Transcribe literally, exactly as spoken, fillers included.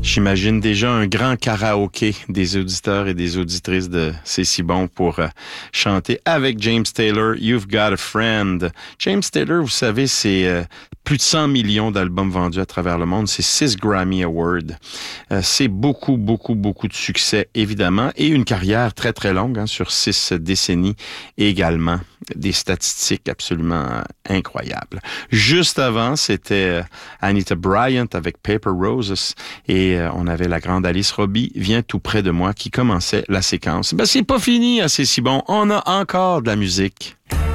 J'imagine déjà un grand karaoké des auditeurs et des auditrices de C'est si bon pour euh, chanter avec James Taylor, You've Got a Friend. James Taylor, vous savez, c'est euh, plus de cent millions d'albums vendus à travers le monde. C'est six Grammy Awards. Euh, c'est beaucoup, beaucoup, beaucoup de succès, évidemment, et une carrière très, très longue, hein, sur six décennies également. Des statistiques absolument euh, incroyables. Juste avant, c'était euh, Anita Bryant avec Paper Roses et euh, on avait la grande Alice Robbie, Viens tout près de moi, qui commençait la séquence. Ben, c'est pas fini, hein, c'est si bon. On a encore de la musique.